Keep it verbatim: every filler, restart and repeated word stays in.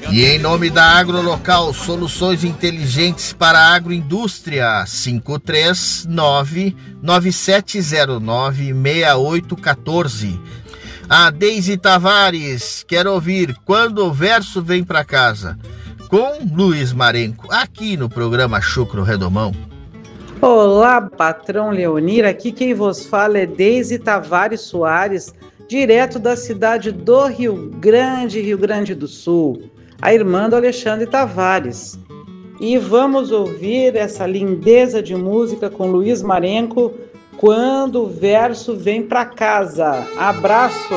E em nome da Agrolocal, soluções inteligentes para a agroindústria, cinco três nove, nove sete zero nove, seis oito um quatro. A Deise Tavares quer ouvir Quando o Verso Vem Pra Casa, com Luiz Marenco, aqui no programa Chucro Redomão. Olá, patrão Leonir, aqui quem vos fala é Deise Tavares Soares, direto da cidade do Rio Grande, Rio Grande do Sul, a irmã do Alexandre Tavares. E vamos ouvir essa lindeza de música com Luiz Marenco, Quando o Verso Vem Pra Casa. Abraço!